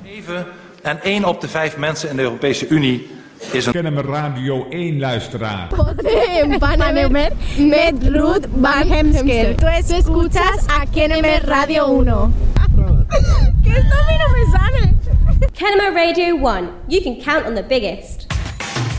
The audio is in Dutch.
7 en 1 op de 5 mensen in de Europese Unie is een Kennemer Radio 1 luisteraar. Empanademer met Ruth Van Hemsker. Tú escuchas a Kennemer Radio 1. ¿Qué esto a mí no me sale? Kennemer Radio 1. You can count on the biggest.